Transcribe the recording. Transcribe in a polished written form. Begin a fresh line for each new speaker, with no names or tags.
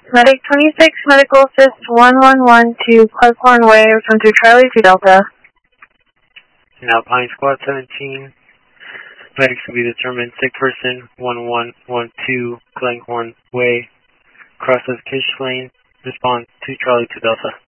Medic 26, Medical Assist 111 to Cleghorn Way, return to Charlie to Delta.
Now Pine Squad 17, medics will be determined, sick person 1112 Cleghorn Way, cross of Kish Lane, respond to Charlie to Delta.